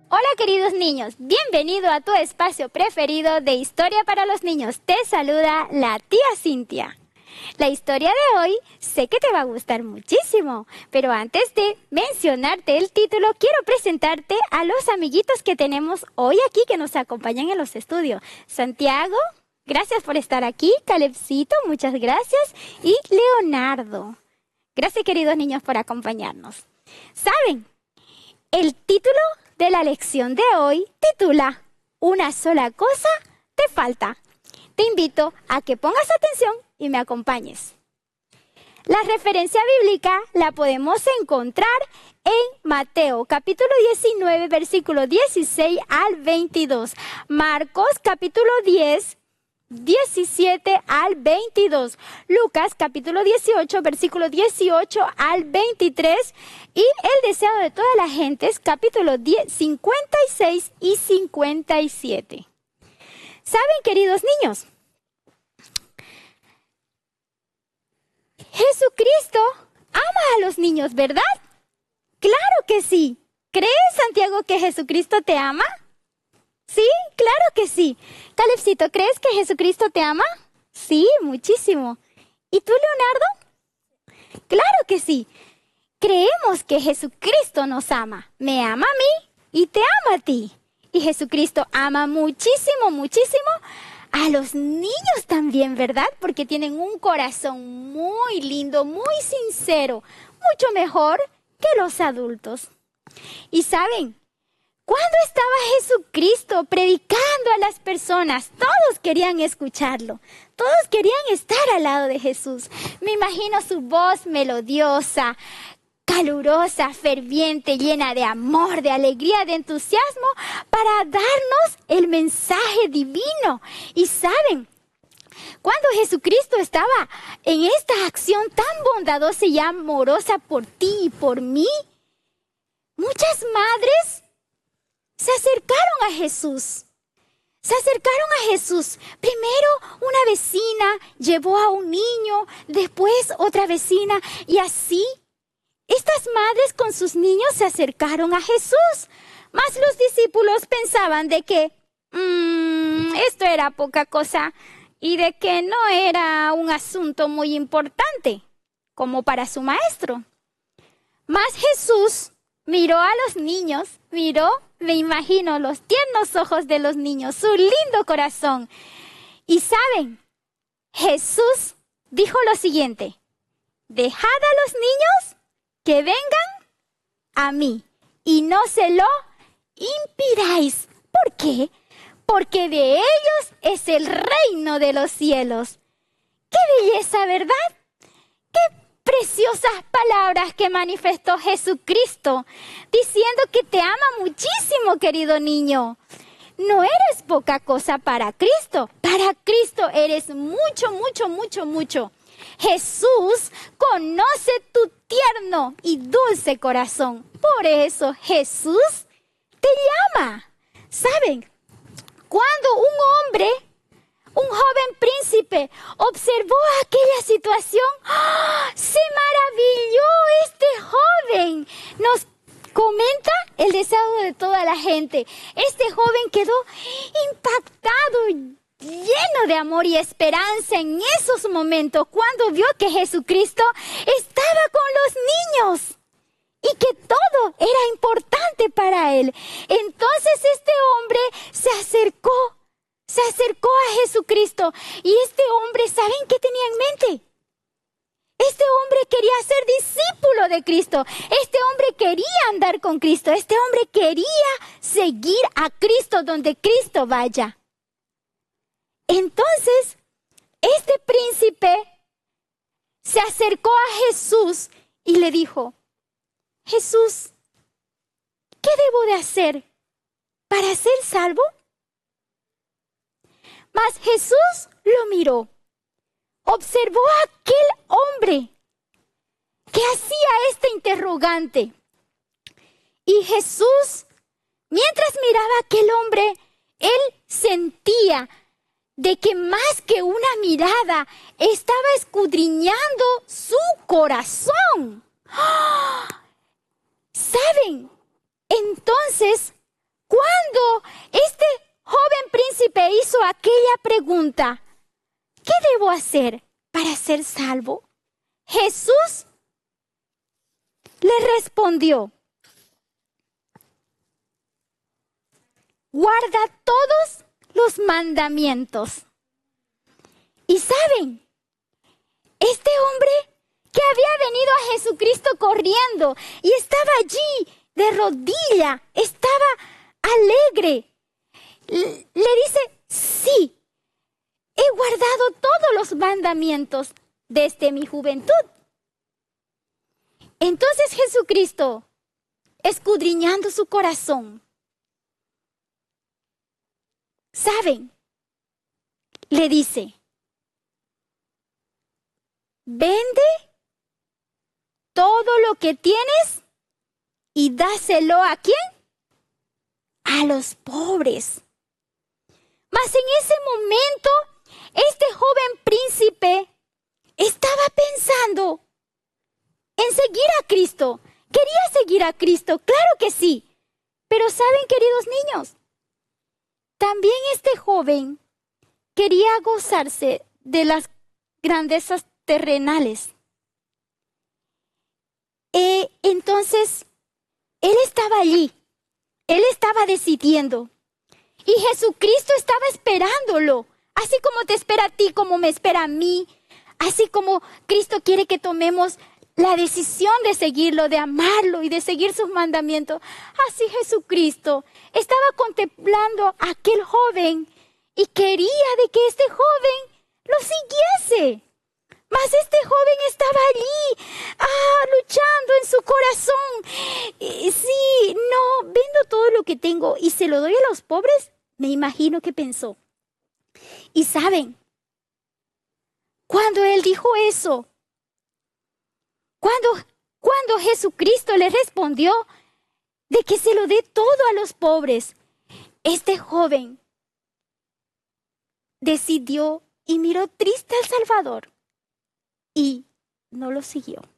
Hola queridos niños, bienvenido a tu espacio preferido de Historia para los Niños. Te saluda la tía Cintia. La historia de hoy sé que te va a gustar muchísimo, pero antes de mencionarte el título, quiero presentarte a los amiguitos que tenemos hoy aquí que nos acompañan en los estudios. Santiago, gracias por estar aquí. Calebcito, muchas gracias. Y Leonardo. Gracias queridos niños por acompañarnos. ¿Saben? El título de la lección de hoy titula Una sola cosa te falta. Te invito a que pongas atención y me acompañes. La referencia bíblica la podemos encontrar en Mateo capítulo 19, versículo 16 al 22. Marcos capítulo 10, 17 al 22. Lucas capítulo 18, versículo 18 al 23. Y el deseo de toda la gente es capítulo 56 y 57. ¿Saben, queridos niños? Jesucristo ama a los niños, ¿verdad? Claro que sí. ¿Crees, Santiago, que Jesucristo te ama? Sí, claro que sí. Calebcito, ¿crees que Jesucristo te ama? Sí, muchísimo. ¿Y tú, Leonardo? Claro que sí. Creemos que Jesucristo nos ama. Me ama a mí y te ama a ti. Y Jesucristo ama muchísimo, muchísimo a los niños también, ¿verdad? Porque tienen un corazón muy lindo, muy sincero, mucho mejor que los adultos. Y ¿saben? Cuando estaba Jesucristo predicando a las personas, todos querían escucharlo. Todos querían estar al lado de Jesús. Me imagino su voz melodiosa, calurosa, ferviente, llena de amor, de alegría, de entusiasmo para darnos el mensaje divino. Y ¿saben? Cuando Jesucristo estaba en esta acción tan bondadosa y amorosa por ti y por mí, muchas madres se acercaron a Jesús. Se acercaron a Jesús. Primero una vecina llevó a un niño, después otra vecina y así estas madres con sus niños se acercaron a Jesús. Mas los discípulos pensaban de que esto era poca cosa y de que no era un asunto muy importante como para su maestro. Mas Jesús miró a los niños, me imagino los tiernos ojos de los niños, su lindo corazón. Y ¿saben? Jesús dijo lo siguiente: dejad a los niños que vengan a mí y no se lo impidáis. ¿Por qué? Porque de ellos es el reino de los cielos. ¡Qué belleza!, ¿verdad? ¡Qué preciosas palabras que manifestó Jesucristo, diciendo que te ama muchísimo, querido niño! No eres poca cosa para Cristo. Para Cristo eres mucho, mucho, mucho, mucho. Jesús conoce tu tierno y dulce corazón. Por eso Jesús te llama. ¿Saben? Cuando un joven príncipe observó aquella situación, se maravilló este joven. Nos comenta el deseo de toda la gente. Este joven quedó impactado, lleno de amor y esperanza en esos momentos cuando vio que Jesucristo estaba con los niños y que todo era importante para él. Entonces este hombre se acercó a Jesucristo y este hombre, ¿saben qué tenía en mente? Este hombre quería ser discípulo de Cristo. Este hombre quería andar con Cristo. Este hombre quería seguir a Cristo donde Cristo vaya. Entonces, este príncipe se acercó a Jesús y le dijo: Jesús, ¿qué debo de hacer para ser salvo? Mas Jesús lo miró, observó a aquel hombre que hacía este interrogante. Y Jesús, mientras miraba a aquel hombre, él sentía de que más que una mirada, estaba escudriñando su corazón. ¿Saben? Entonces, Cuando este joven príncipe hizo aquella pregunta, ¿qué debo hacer para ser salvo? Jesús le respondió, guarda todos los mandamientos. Y saben, este hombre que había venido a Jesucristo corriendo y estaba allí de rodilla, estaba alegre, le dice, sí, he guardado todos los mandamientos desde mi juventud. Entonces Jesucristo, escudriñando su corazón, ¿saben? Le dice, vende todo lo que tienes y dáselo ¿a quién? A los pobres. Mas en ese momento, este joven príncipe estaba pensando en seguir a Cristo. Quería seguir a Cristo, claro que sí. Pero ¿saben, queridos niños? También este joven quería gozarse de las grandezas terrenales. Entonces, él estaba allí. Él estaba decidiendo. Y Jesucristo estaba esperándolo. Así como te espera a ti, como me espera a mí. Así como Cristo quiere que tomemos la decisión de seguirlo, de amarlo y de seguir sus mandamientos. Así Jesucristo estaba contemplando a aquel joven y quería de que este joven lo siguiese. Mas este joven estaba allí, luchando en su corazón. Sí, no, vendo todo lo que tengo y se lo doy a los pobres. Me imagino que pensó. Y saben, cuando él dijo eso, cuando Jesucristo le respondió de que se lo dé todo a los pobres, este joven decidió y miró triste al Salvador y no lo siguió.